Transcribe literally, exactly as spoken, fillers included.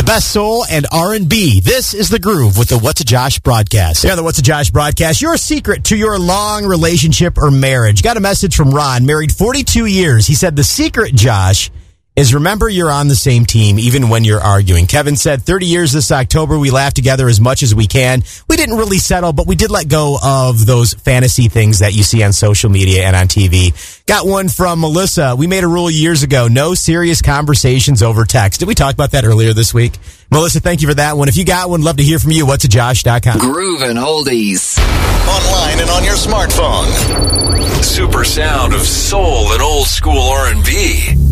best soul and R and B. This is The Groove with the What's a Josh broadcast. Yeah, the What's a Josh broadcast. Your secret to your long relationship or marriage. Got a message from Ron, married forty-two years. He said, the secret, Josh, is remember you're on the same team even when you're arguing. Kevin said, thirty years this October, we laugh together as much as we can. We didn't really settle, but we did let go of those fantasy things that you see on social media and on T V. Got one from Melissa. We made a rule years ago, no serious conversations over text. Did we talk about that earlier this week? Melissa, thank you for that one. If you got one, love to hear from you. what's a josh dot com. Groove and Oldies. Online and on your smartphone. Super sound of soul and old school R and B.